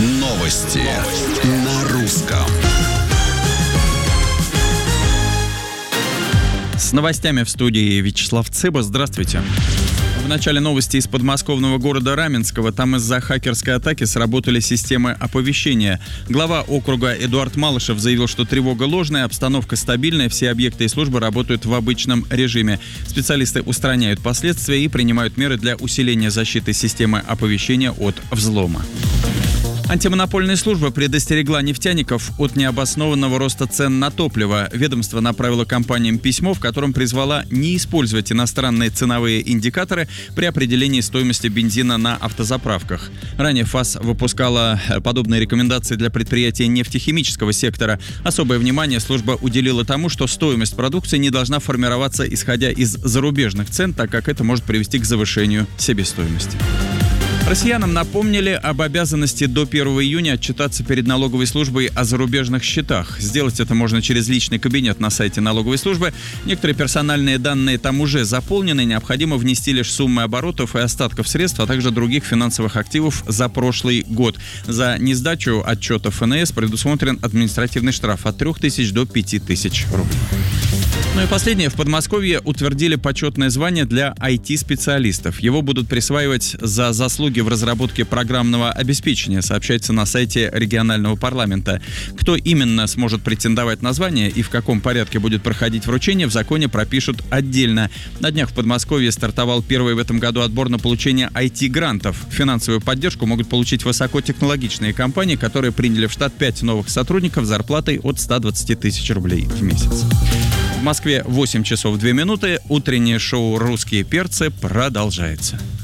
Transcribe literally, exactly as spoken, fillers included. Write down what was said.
Новости на русском. С новостями в студии Вячеслав Цыба. Здравствуйте. В начале новости из подмосковного города Раменского. Там из-за хакерской атаки сработали системы оповещения. Глава округа Эдуард Малышев заявил, что тревога ложная, обстановка стабильная, все объекты и службы работают в обычном режиме. Специалисты устраняют последствия и принимают меры для усиления защиты системы оповещения от взлома. Антимонопольная служба предостерегла нефтяников от необоснованного роста цен на топливо. Ведомство направило компаниям письмо, в котором призвало не использовать иностранные ценовые индикаторы при определении стоимости бензина на автозаправках. Ранее ФАС выпускала подобные рекомендации для предприятий нефтехимического сектора. Особое внимание служба уделила тому, что стоимость продукции не должна формироваться исходя из зарубежных цен, так как это может привести к завышению себестоимости. Россиянам напомнили об обязанности до первого июня отчитаться перед налоговой службой о зарубежных счетах. Сделать это можно через личный кабинет на сайте налоговой службы. Некоторые персональные данные там уже заполнены. Необходимо внести лишь суммы оборотов и остатков средств, а также других финансовых активов за прошлый год. За несдачу отчета эф эн эс предусмотрен административный штраф от трех тысяч до пяти тысяч рублей. Ну и последнее. В Подмосковье утвердили почетное звание для ай ти-специалистов. Его будут присваивать за заслуги в разработке программного обеспечения, сообщается на сайте регионального парламента. Кто именно сможет претендовать на звание и в каком порядке будет проходить вручение, в законе пропишут отдельно. На днях в Подмосковье стартовал первый в этом году отбор на получение ай ти-грантов. Финансовую поддержку могут получить высокотехнологичные компании, которые приняли в штат пять новых сотрудников с зарплатой от ста двадцати тысяч рублей в месяц. В Москве восемь часов две минуты. Утреннее шоу «Русские перцы» продолжается.